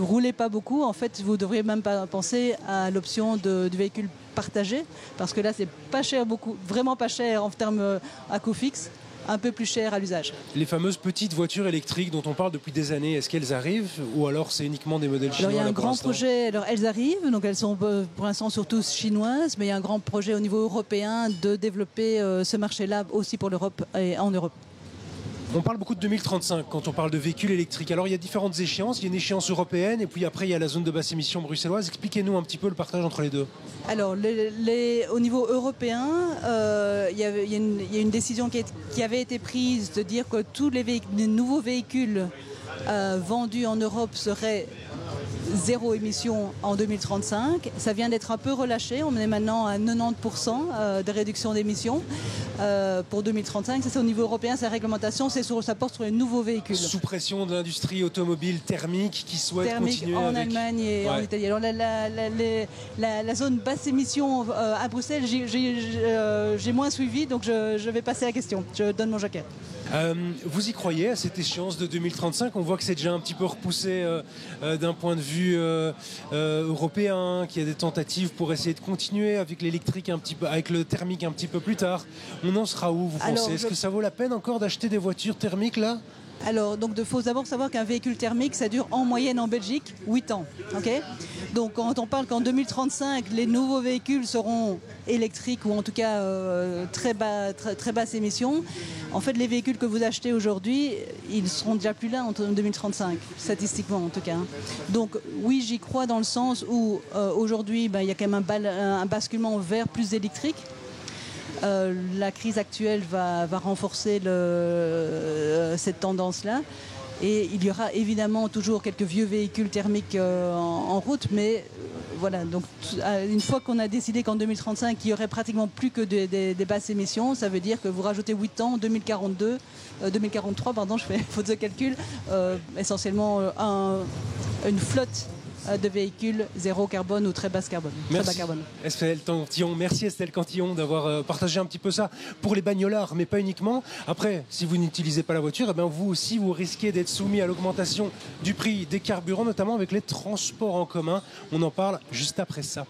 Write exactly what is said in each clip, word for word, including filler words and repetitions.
ne roulez pas beaucoup, en fait, vous ne devriez même pas penser à l'option de, du véhicule partagé, parce que là, c'est pas cher, beaucoup, vraiment pas cher en termes euh, à coût fixe, un peu plus cher à l'usage. Les fameuses petites voitures électriques dont on parle depuis des années, est-ce qu'elles arrivent ou alors c'est uniquement des modèles chinois? Alors, il y a un là, grand projet, alors elles arrivent, donc elles sont euh, pour l'instant surtout chinoises, mais il y a un grand projet au niveau européen de développer euh, ce marché-là aussi pour l'Europe et en Europe. On parle beaucoup de deux mille trente-cinq quand on parle de véhicules électriques. Alors il y a différentes échéances, il y a une échéance européenne et puis après il y a la zone de basse émission bruxelloise. Expliquez-nous un petit peu le partage entre les deux. Alors les, les, au niveau européen, euh, il, y a, il, y a une, il y a une décision qui, est, qui avait été prise de dire que tous les, véhicules, les nouveaux véhicules euh, vendus en Europe seraient zéro émission en deux mille trente-cinq. Ça vient d'être un peu relâché. On est maintenant à quatre-vingt-dix pour cent de réduction d'émissions euh, pour deux mille trente-cinq. Ça, c'est au niveau européen, sa réglementation, c'est sur, ça porte sur les nouveaux véhicules. Sous pression de l'industrie automobile thermique qui souhaite thermique continuer en avec... Allemagne et ouais. en Italie. Alors la, la, la, la, la zone basse émission euh, à Bruxelles, j'ai, j'ai, euh, j'ai moins suivi, donc je, je vais passer à la question. Je donne mon joker. Euh, vous y croyez à cette échéance de deux mille trente-cinq? On voit que c'est déjà un petit peu repoussé euh, euh, d'un point de vue euh, euh, européen, qu'il y a des tentatives pour essayer de continuer avec l'électrique un petit peu, avec le thermique un petit peu plus tard. On en sera où, vous pensez? Alors, Est-ce je... que ça vaut la peine encore d'acheter des voitures thermiques là? Alors, donc, il faut d'abord savoir qu'un véhicule thermique, ça dure en moyenne en Belgique huit ans. Okay, donc, quand on parle qu'en deux mille trente-cinq, les nouveaux véhicules seront électriques ou en tout cas euh, très, bas, très, très basse émission, en fait, les véhicules que vous achetez aujourd'hui, ils seront déjà plus là en deux mille trente-cinq, statistiquement en tout cas. Donc, oui, j'y crois dans le sens où euh, aujourd'hui, ben, il y a quand même un, bal- un basculement vers plus électrique. Euh, la crise actuelle va, va renforcer le, euh, cette tendance-là. Et il y aura évidemment toujours quelques vieux véhicules thermiques euh, en, en route, mais euh, voilà. Donc, une fois qu'on a décidé qu'en deux mille trente-cinq, il n'y aurait pratiquement plus que des, des, des basses émissions, ça veut dire que vous rajoutez huit ans, deux mille quarante-deux, euh, deux mille quarante-trois, pardon, je fais faute de calcul, euh, essentiellement euh, un, une flotte de véhicules zéro carbone ou très basse carbone. Merci très bas carbone. Estelle Cantillon, merci Estelle Cantillon d'avoir partagé un petit peu ça pour les bagnolards, mais pas uniquement. Après, si vous n'utilisez pas la voiture, eh bien vous aussi vous risquez d'être soumis à l'augmentation du prix des carburants, notamment avec les transports en commun. On en parle juste après ça.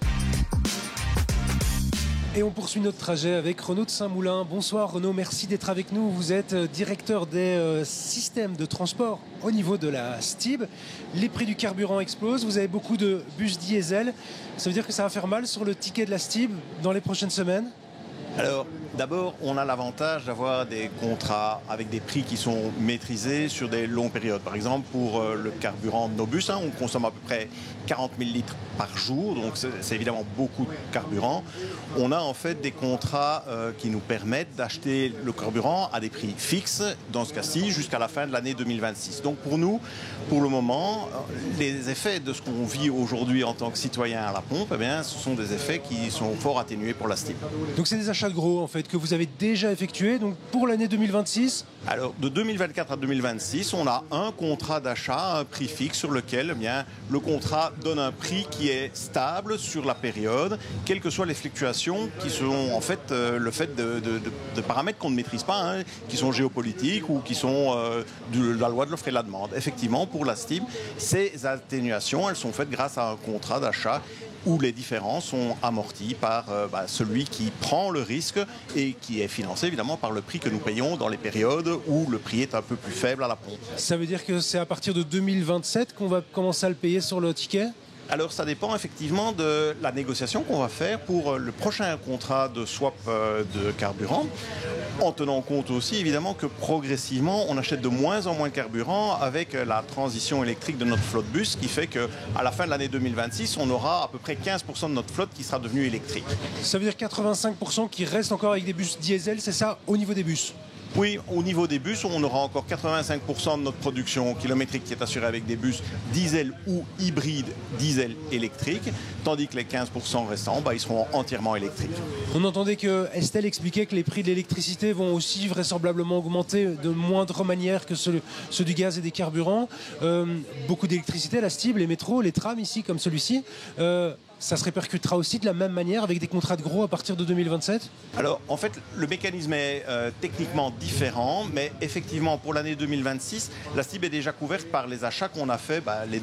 Et on poursuit notre trajet avec Renaud de Saint-Moulin. Bonsoir Renaud, merci d'être avec nous. Vous êtes directeur des euh, systèmes de transport au niveau de la S T I B. Les prix du carburant explosent, vous avez beaucoup de bus diesel. Ça veut dire que ça va faire mal sur le ticket de la S T I B dans les prochaines semaines? Alors, d'abord, on a l'avantage d'avoir des contrats avec des prix qui sont maîtrisés sur des longues périodes. Par exemple, pour euh, le carburant de nos bus, hein, on consomme à peu près quarante mille litres par jour, donc c'est, c'est évidemment beaucoup de carburant. On a en fait des contrats euh, qui nous permettent d'acheter le carburant à des prix fixes, dans ce cas-ci, jusqu'à la fin de l'année deux mille vingt-six. Donc pour nous, pour le moment, les effets de ce qu'on vit aujourd'hui en tant que citoyen à la pompe, eh bien, ce sont des effets qui sont fort atténués pour la S T I B. Donc c'est des achats de gros en fait que vous avez déjà effectués donc pour l'année deux mille vingt-six? Alors de deux mille vingt-quatre à deux mille vingt-six, on a un contrat d'achat, un prix fixe sur lequel eh bien, le contrat donne un prix qui est stable sur la période, quelles que soient les fluctuations qui sont en fait euh, le fait de, de, de, de paramètres qu'on ne maîtrise pas, hein, qui sont géopolitiques ou qui sont euh, de la loi de l'offre et de la demande. Effectivement, pour la S T I B, ces atténuations, elles sont faites grâce à un contrat d'achat où les différences sont amorties par euh, bah, celui qui prend le risque et qui est financé évidemment par le prix que nous payons dans les périodes où le prix est un peu plus faible à la pompe. Ça veut dire que c'est à partir de deux mille vingt-sept qu'on va commencer à le payer sur le ticket? Alors ça dépend effectivement de la négociation qu'on va faire pour le prochain contrat de swap de carburant, en tenant compte aussi évidemment que progressivement on achète de moins en moins de carburant avec la transition électrique de notre flotte bus, ce qui fait qu'à la fin de l'année deux mille vingt-six, on aura à peu près quinze pour cent de notre flotte qui sera devenue électrique. Ça veut dire quatre-vingt-cinq pour cent qui restent encore avec des bus diesel, c'est ça, au niveau des bus? Oui, au niveau des bus, on aura encore quatre-vingt-cinq pour cent de notre production kilométrique qui est assurée avec des bus diesel ou hybrides diesel électriques, tandis que les quinze pour cent restants, bah, ils seront entièrement électriques. On entendait que Estelle expliquait que les prix de l'électricité vont aussi vraisemblablement augmenter de moindre manière que ceux, ceux du gaz et des carburants. Euh, beaucoup d'électricité, la S T I B, les métros, les trams ici comme celui-ci. Euh, Ça se répercutera aussi de la même manière avec des contrats de gros à partir de deux mille vingt-sept? Alors, en fait, le mécanisme est euh, techniquement différent, mais effectivement, pour l'année deux mille vingt-six, la S T I B est déjà couverte par les achats qu'on a fait bah, les